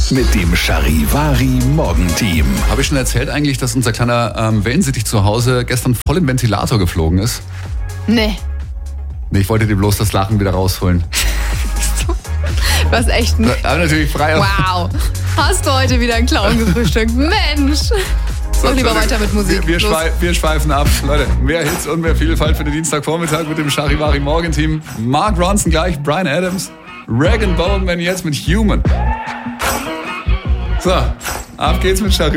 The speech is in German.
mit dem Charivari Morgenteam. Habe ich schon erzählt eigentlich, dass unser kleiner Wellensittich zu Hause gestern voll im Ventilator geflogen ist? Nee. Nee, ich wollte dir bloß das Lachen wieder rausholen. Du hast echt ein... Aber natürlich frei. Wow. Hast du heute wieder einen Clown gefrühstückt? Mensch. Mach lieber weiter mit Musik. Wir schweifen ab. Leute, mehr Hits und mehr Vielfalt für den Dienstagvormittag mit dem Charivari Morgenteam. Mark Ronson gleich, Bryan Adams, Rag & Bone Man jetzt mit Human. So, ab geht's mit Charivari.